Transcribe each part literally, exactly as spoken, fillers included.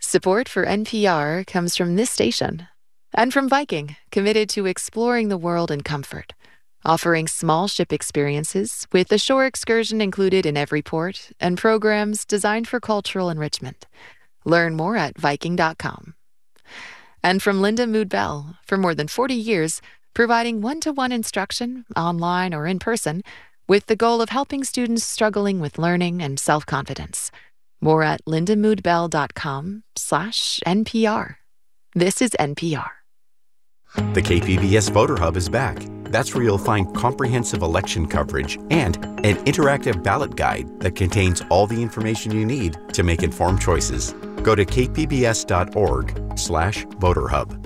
Support for N P R comes from this station and from Viking, committed to exploring the world in comfort, offering small ship experiences with a shore excursion included in every port and programs designed for cultural enrichment. Learn more at Viking dot com. And from Linda Mood Bell, for more than forty years, providing one-to-one instruction, online or in person, with the goal of helping students struggling with learning and self-confidence. More at lindamoodbell.com slash NPR. This is N P R. The K P B S Voter Hub is back. That's where you'll find comprehensive election coverage and an interactive ballot guide that contains all the information you need to make informed choices. Go to kpbs.org slash voter hub.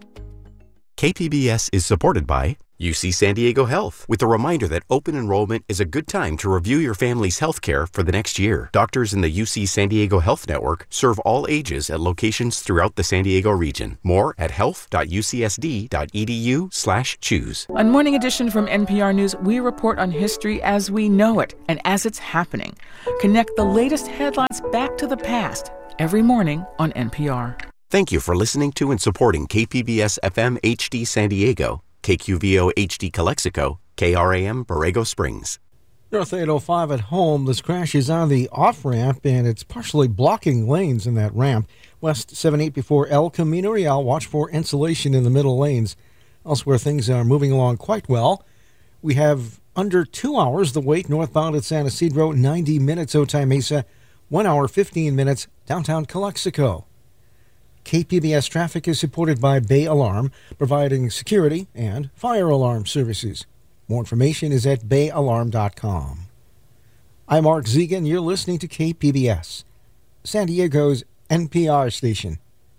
K P B S is supported by U C San Diego Health, with a reminder that open enrollment is a good time to review your family's health care for the next year. Doctors in the U C San Diego Health Network serve all ages at locations throughout the San Diego region. More at health.ucsd.edu slash choose. On Morning Edition from N P R News, we report on history as we know it and as it's happening. Connect the latest headlines back to the past every morning on N P R. Thank you for listening to and supporting K P B S F M H D San Diego, K Q V O H D Calexico, K R A M Borrego Springs. North eight oh five at home. This crash is on the off-ramp, and it's partially blocking lanes in that ramp. West seven eight before El Camino Real. Watch for insulation in the middle lanes. Elsewhere, things are moving along quite well. We have under two hours the wait northbound at San Isidro, ninety minutes Otay Mesa, one hour, fifteen minutes downtown Calexico. K P B S traffic is supported by Bay Alarm, providing security and fire alarm services. More information is at bay alarm dot com. I'm Mark Zegan. You're listening to K P B S, San Diego's N P R station.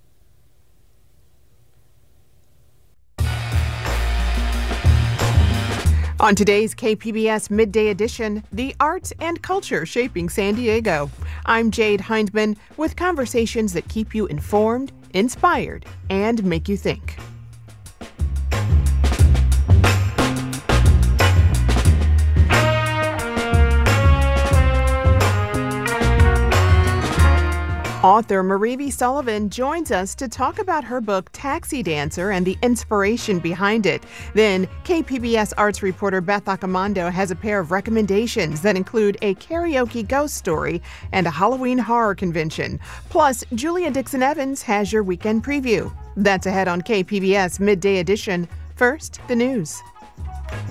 On today's K P B S Midday Edition, the arts and culture shaping San Diego. I'm Jade Hindman with conversations that keep you informed, inspired, and make you think. Author Marivi Sullivan joins us to talk about her book Taxi Dancer and the inspiration behind it. Then K P B S arts reporter Beth Accomando has a pair of recommendations that include a karaoke ghost story and a Halloween horror convention. Plus, Julia Dixon-Evans has your weekend preview. That's ahead on K P B S Midday Edition. First, the news.